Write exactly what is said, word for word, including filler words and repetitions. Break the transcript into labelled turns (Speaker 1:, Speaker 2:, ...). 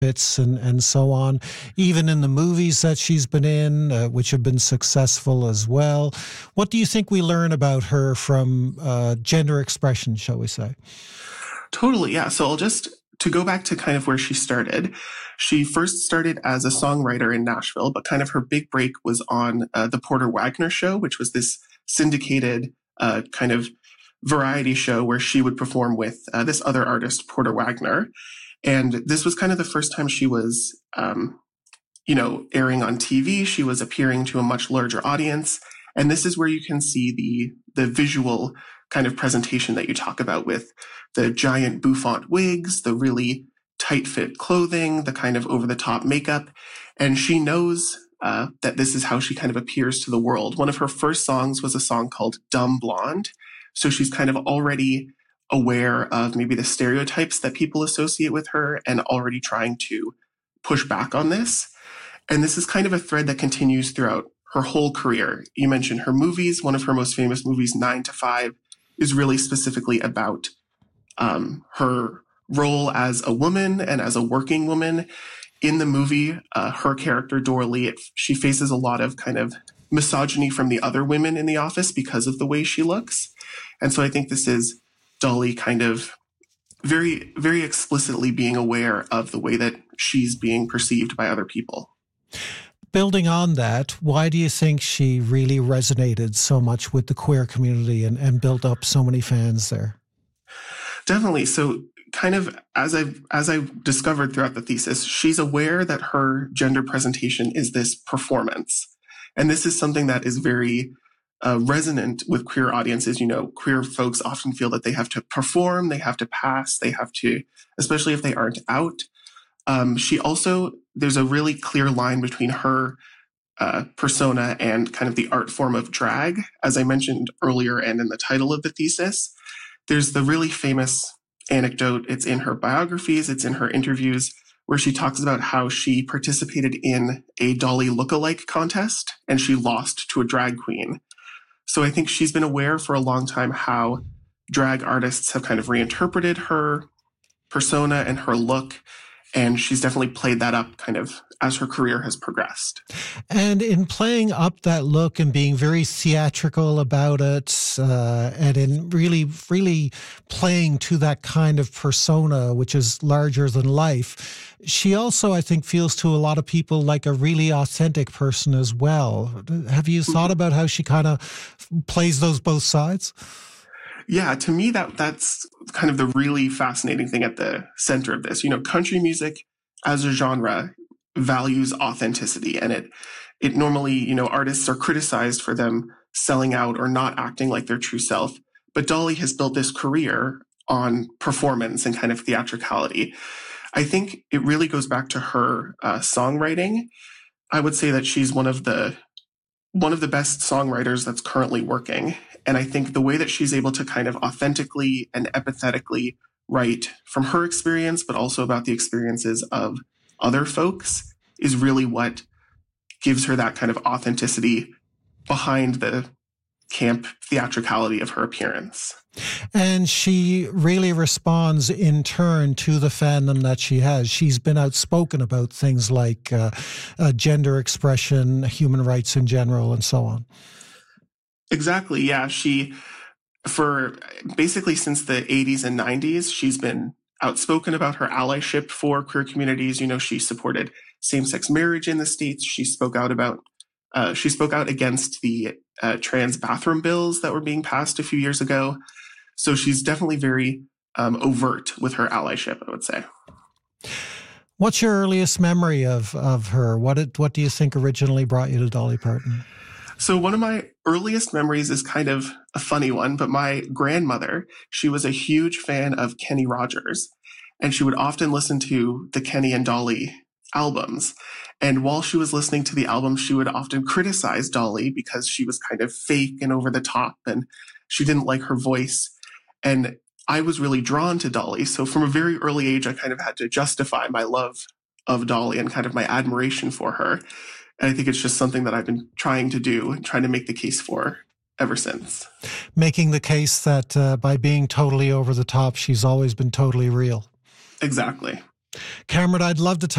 Speaker 1: bits and, and so on, even in the movies that she's been in, uh, which have been successful as well. What do you think we learn about her from uh, gender expression, shall we say?
Speaker 2: Totally, yeah. So I'll just, to go back to kind of where she started, she first started as a songwriter in Nashville, but kind of her big break was on uh, the Porter Wagoner Show, which was this syndicated uh, kind of variety show where she would perform with uh, this other artist, Porter Wagoner. And this was kind of the first time she was, um, you know, airing on T V. She was appearing to a much larger audience. And this is where you can see the the visual kind of presentation that you talk about with the giant bouffant wigs, the really tight fit clothing, the kind of over the top makeup. And she knows uh, that this is how she kind of appears to the world. One of her first songs was a song called Dumb Blonde. So she's kind of already aware of maybe the stereotypes that people associate with her and already trying to push back on this. And this is kind of a thread that continues throughout her whole career. You mentioned her movies. One of her most famous movies, Nine to Five, is really specifically about um, her role as a woman and as a working woman. In the movie, uh, her character, Doralee, it, she faces a lot of kind of misogyny from the other women in the office because of the way she looks. And so I think this is Dolly kind of very, very explicitly being aware of the way that she's being perceived by other people.
Speaker 1: Building on that, why do you think she really resonated so much with the queer community and, and built up so many fans there?
Speaker 2: Definitely. So kind of as I've, as I've discovered throughout the thesis, she's aware that her gender presentation is this performance. And this is something that is very uh, resonant with queer audiences. You know, queer folks often feel that they have to perform, they have to pass, they have to, especially if they aren't out. Um, she also, there's a really clear line between her uh, persona and kind of the art form of drag. As I mentioned earlier and in the title of the thesis, there's the really famous anecdote. It's in her biographies, it's in her interviews, where she talks about how she participated in a Dolly lookalike contest and she lost to a drag queen. So I think she's been aware for a long time how drag artists have kind of reinterpreted her persona and her look. And she's definitely played that up kind of as her career has progressed.
Speaker 1: And in playing up that look and being very theatrical about it, uh, and in really, really playing to that kind of persona, which is larger than life, she also, I think, feels to a lot of people like a really authentic person as well. Have you thought about how she kind of plays those both sides?
Speaker 2: Yeah, to me, that that's kind of the really fascinating thing at the center of this. You know, country music as a genre values authenticity, and it it normally, you know, artists are criticized for them selling out or not acting like their true self. But Dolly has built this career on performance and kind of theatricality. I think it really goes back to her uh, songwriting. I would say that she's one of the one of the best songwriters that's currently working. And I think the way that she's able to kind of authentically and empathetically write from her experience, but also about the experiences of other folks, is really what gives her that kind of authenticity behind the camp theatricality of her appearance.
Speaker 1: And she really responds in turn to the fandom that she has. She's been outspoken about things like uh, uh, gender expression, human rights in general, and so on.
Speaker 2: Exactly. Yeah. She, for basically since the eighties and nineties, she's been outspoken about her allyship for queer communities. You know, she supported same-sex marriage in the States. She spoke out about, uh, she spoke out against the uh, trans bathroom bills that were being passed a few years ago. So she's definitely very um, overt with her allyship, I would say.
Speaker 1: What's your earliest memory of, of her? What did, what do you think originally brought you to Dolly Parton?
Speaker 2: So one of my earliest memories is kind of a funny one, but my grandmother, she was a huge fan of Kenny Rogers, and she would often listen to the Kenny and Dolly albums. And while she was listening to the album, she would often criticize Dolly because she was kind of fake and over the top, and she didn't like her voice. And I was really drawn to Dolly. So from a very early age, I kind of had to justify my love of Dolly and kind of my admiration for her. And I think it's just something that I've been trying to do and trying to make the case for ever since.
Speaker 1: Making the case that uh, by being totally over the top, she's always been totally real.
Speaker 2: Exactly.
Speaker 1: Cameron, I'd love to talk